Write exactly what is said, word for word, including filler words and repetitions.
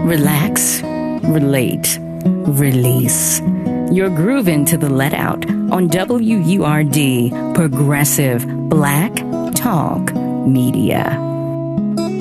Relax, relate, release. You're grooving to the Let Out on W U R D, Progressive Black Talk Media.